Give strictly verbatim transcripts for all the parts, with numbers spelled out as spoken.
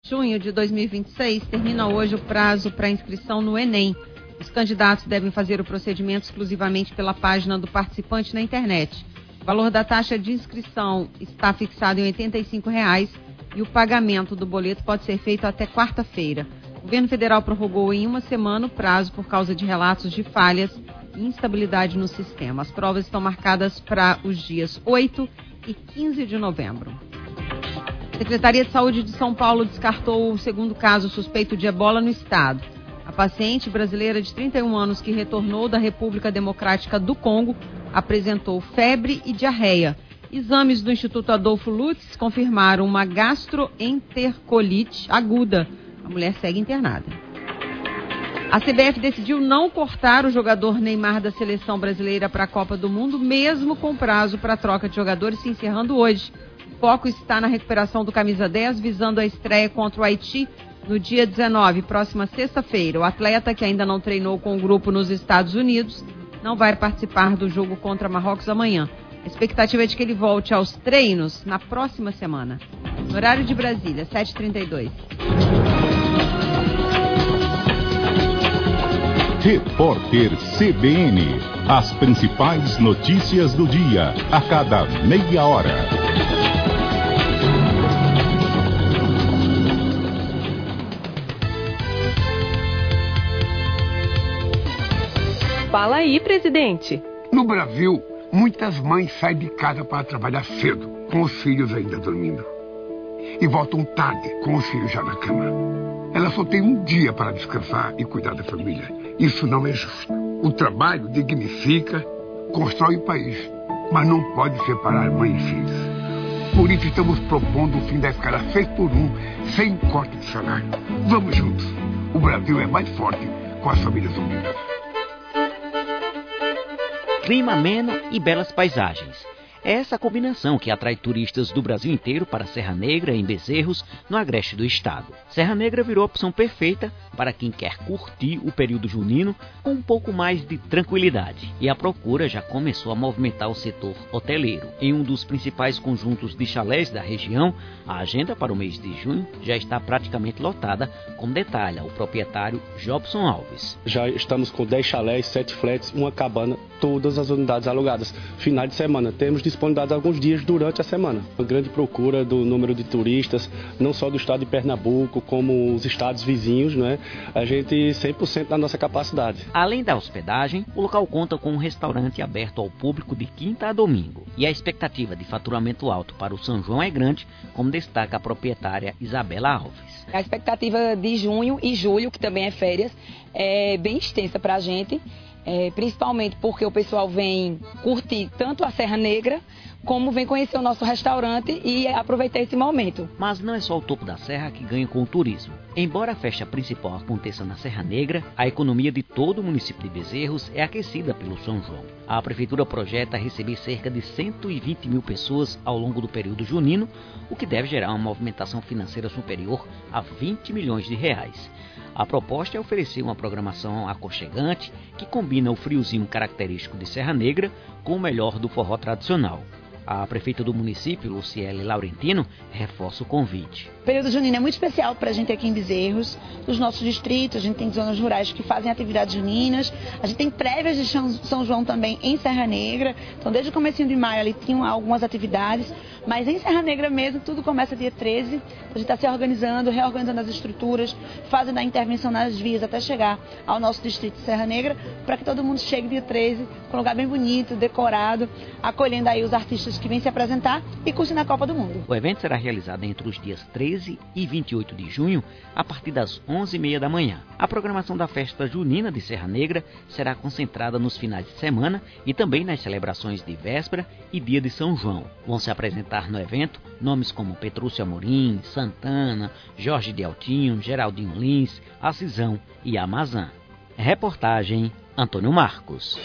junho de dois mil e vinte e seis, termina hoje o prazo para inscrição no Enem. Os candidatos devem fazer o procedimento exclusivamente pela página do participante na internet. O valor da taxa de inscrição está fixado em oitenta e cinco reais e o pagamento do boleto pode ser feito até quarta-feira. O governo federal prorrogou em uma semana o prazo por causa de relatos de falhas e instabilidade no sistema. As provas estão marcadas para os dias oito e quinze de novembro. A Secretaria de Saúde de São Paulo descartou o segundo caso suspeito de ebola no estado. A paciente brasileira de trinta e um anos que retornou da República Democrática do Congo apresentou febre e diarreia. Exames do Instituto Adolfo Lutz confirmaram uma gastroentercolite aguda. A mulher segue internada. A C B F decidiu não cortar o jogador Neymar da seleção brasileira para a Copa do Mundo, mesmo com prazo para a troca de jogadores se encerrando hoje. O foco está na recuperação do camisa dez, visando a estreia contra o Haiti no dia dezenove, próxima sexta-feira. O atleta, que ainda não treinou com o grupo nos Estados Unidos, não vai participar do jogo contra Marrocos amanhã. A expectativa é de que ele volte aos treinos na próxima semana. No horário de Brasília, sete e trinta e dois. Repórter C B N. As principais notícias do dia, a cada meia hora. Fala aí, presidente. No Brasil, muitas mães saem de casa para trabalhar cedo, com os filhos ainda dormindo. E voltam tarde, com os filhos já na cama. Elas só têm um dia para descansar e cuidar da família. Isso não é justo. O trabalho dignifica, constrói o país, mas não pode separar mãe e filhos. Por isso estamos propondo o fim da escala seis por um, sem corte de salário. Vamos juntos. O Brasil é mais forte com as famílias unidas. Clima ameno e belas paisagens. É essa combinação que atrai turistas do Brasil inteiro para Serra Negra, em Bezerros, no agreste do estado. Serra Negra virou a opção perfeita para quem quer curtir o período junino com um pouco mais de tranquilidade. E a procura já começou a movimentar o setor hoteleiro. Em um dos principais conjuntos de chalés da região, a agenda para o mês de junho já está praticamente lotada, como detalha o proprietário Jobson Alves. Já estamos com dez chalés, sete flats, uma cabana, todas as unidades alugadas. Final de semana, temos disponibilidade alguns dias durante a semana. Uma grande procura do número de turistas, não só do estado de Pernambuco, como os estados vizinhos, né? A gente cem por cento da nossa capacidade. Além da hospedagem, o local conta com um restaurante aberto ao público de quinta a domingo. E a expectativa de faturamento alto para o São João é grande, como destaca a proprietária Isabela Alves. A expectativa de junho e julho, que também é férias, é bem extensa para a gente. É, principalmente porque o pessoal vem curtir tanto a Serra Negra, como vem conhecer o nosso restaurante e aproveitar esse momento. Mas não é só o topo da serra que ganha com o turismo. Embora a festa principal aconteça na Serra Negra, a economia de todo o município de Bezerros é aquecida pelo São João. A prefeitura projeta receber cerca de cento e vinte mil pessoas ao longo do período junino, o que deve gerar uma movimentação financeira superior a vinte milhões de reais. A proposta é oferecer uma programação aconchegante que combina o friozinho característico de Serra Negra com o melhor do forró tradicional. A prefeita do município, Luciele Laurentino, reforça o convite. O período junino é muito especial para a gente aqui em Bezerros, nos nossos distritos. A gente tem zonas rurais que fazem atividades juninas, a gente tem prévias de São João também em Serra Negra. Então, desde o comecinho de maio ali tinham algumas atividades, mas em Serra Negra mesmo tudo começa dia treze. A gente está se organizando, reorganizando as estruturas, fazendo a intervenção nas vias até chegar ao nosso distrito de Serra Negra, para que todo mundo chegue dia treze com um lugar bem bonito, decorado, acolhendo aí os artistas que vêm se apresentar e curtindo a Copa do Mundo. O evento será realizado entre os dias treze e vinte e oito de junho, a partir das onze e meia da manhã. A programação da festa junina de Serra Negra será concentrada nos finais de semana e também nas celebrações de véspera e dia de São João. Vão se apresentar no evento nomes como Petrúcio Amorim, Santana, Jorge de Altinho, Geraldinho Lins, Acisão e Amazã. Reportagem Antônio Marcos.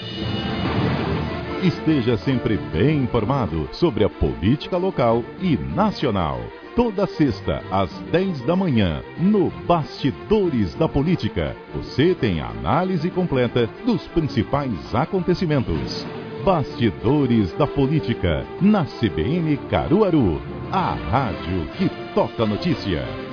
Esteja sempre bem informado sobre a política local e nacional. Toda sexta, às dez da manhã, no Bastidores da Política, você tem a análise completa dos principais acontecimentos. Bastidores da Política, na C B N Caruaru, a rádio que toca notícia.